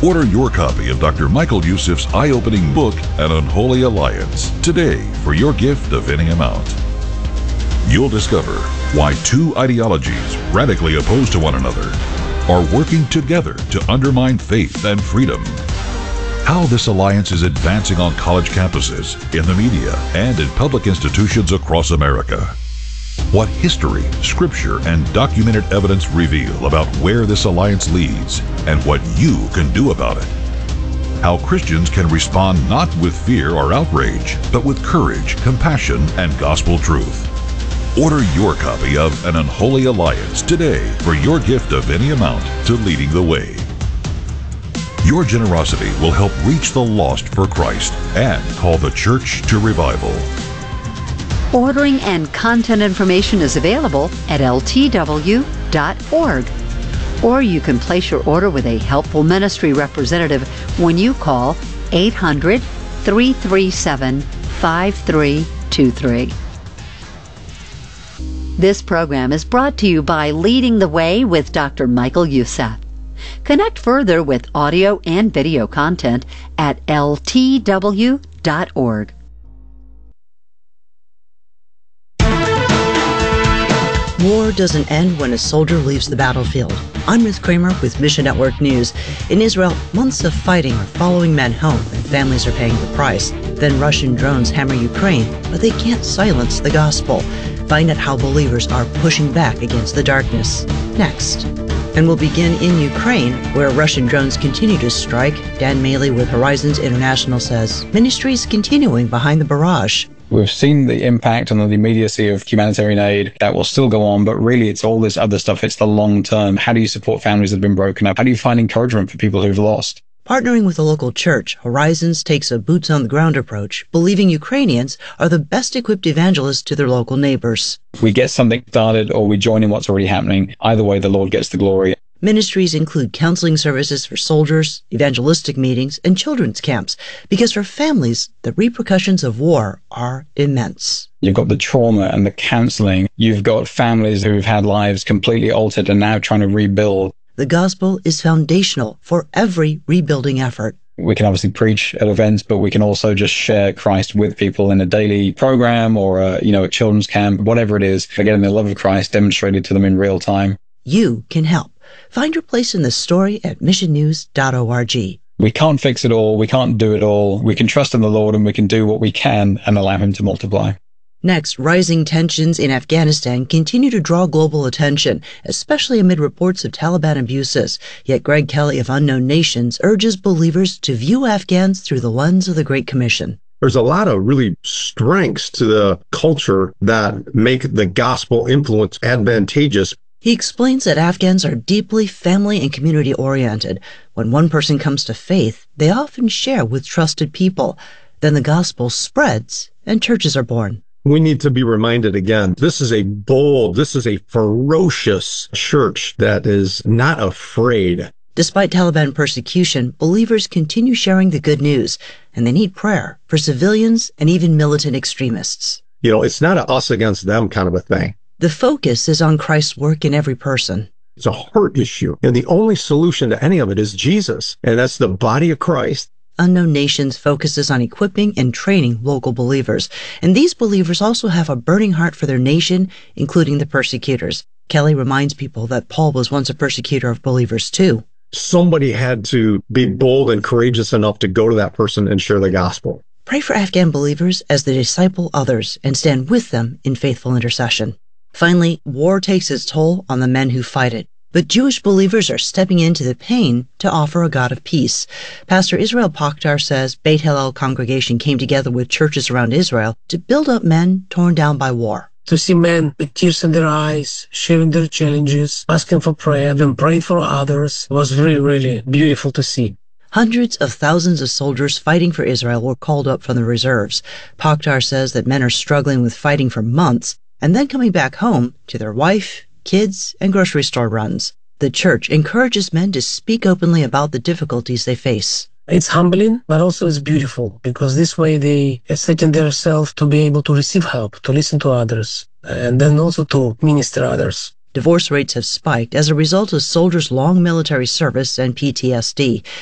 Order your copy of Dr. Michael Youssef's eye-opening book, An Unholy Alliance, today for your gift of any amount. You'll discover why two ideologies radically opposed to one another are working together to undermine faith and freedom. How this alliance is advancing on college campuses, in the media, and in public institutions across America. What history, scripture, and documented evidence reveal about where this alliance leads and what you can do about it. How Christians can respond not with fear or outrage, but with courage, compassion, and gospel truth. Order your copy of An Unholy Alliance today for your gift of any amount to Leading the Way. Your generosity will help reach the lost for Christ and call the church to revival. Ordering and content information is available at ltw.org. Or you can place your order with a helpful ministry representative when you call 800-337-5323. This program is brought to you by Leading the Way with Dr. Michael Youssef. Connect further with audio and video content at ltw.org. War doesn't end when a soldier leaves the battlefield. I'm Ruth Kramer with Mission Network News. In Israel, months of fighting are following men home, and families are paying the price. Then Russian drones hammer Ukraine, but they can't silence the gospel. Find out how believers are pushing back against the darkness. Next. And we'll begin in Ukraine, where Russian drones continue to strike. Dan Maley with Horizons International says ministry is continuing behind the barrage. We've seen the impact on the immediacy of humanitarian aid. That will still go on, but really it's all this other stuff. It's the long term. How do you support families that have been broken up? How do you find encouragement for people who've lost? Partnering with a local church, Horizons takes a boots-on-the-ground approach, believing Ukrainians are the best-equipped evangelists to their local neighbors. We get something started or we join in what's already happening. Either way, the Lord gets the glory. Ministries include counseling services for soldiers, evangelistic meetings, and children's camps, because for families, the repercussions of war are immense. You've got the trauma and the counseling. You've got families who've had lives completely altered and now trying to rebuild. The gospel is foundational for every rebuilding effort. We can obviously preach at events, but we can also just share Christ with people in a daily program or a children's camp, whatever it is, for getting the love of Christ demonstrated to them in real time. You can help. Find your place in the story at missionnews.org. We can't fix it all. We can't do it all. We can trust in the Lord and we can do what we can and allow Him to multiply. Next, rising tensions in Afghanistan continue to draw global attention, especially amid reports of Taliban abuses. Yet Greg Kelly of Unknown Nations urges believers to view Afghans through the lens of the Great Commission. There's a lot of really strengths to the culture that make the gospel influence advantageous. He explains that Afghans are deeply family and community-oriented. When one person comes to faith, they often share with trusted people. Then the gospel spreads and churches are born. We need to be reminded again, this is a bold, this is a ferocious church that is not afraid. Despite Taliban persecution, believers continue sharing the good news, and they need prayer for civilians and even militant extremists. It's not a us against them kind of a thing. The focus is on Christ's work in every person. It's a heart issue, and the only solution to any of it is Jesus, and that's the body of Christ. Unknown Nations focuses on equipping and training local believers, and these believers also have a burning heart for their nation, including the persecutors. Kelly reminds people that Paul was once a persecutor of believers too. Somebody had to be bold and courageous enough to go to that person and share the gospel. Pray for Afghan believers as they disciple others and stand with them in faithful intercession. Finally, war takes its toll on the men who fight it. But Jewish believers are stepping into the pain to offer a God of peace. Pastor Israel Pokhtar says Beit Hillel congregation came together with churches around Israel to build up men torn down by war. To see men with tears in their eyes, sharing their challenges, asking for prayer, then praying for others was really, really beautiful to see. Hundreds of thousands of soldiers fighting for Israel were called up from the reserves. Pokhtar says that men are struggling with fighting for months and then coming back home to their wife, kids, and grocery store runs. The church encourages men to speak openly about the difficulties they face. It's humbling, but also it's beautiful, because this way they set in themselves to be able to receive help, to listen to others, and then also to minister to others. Divorce rates have spiked as a result of soldiers' long military service and PTSD.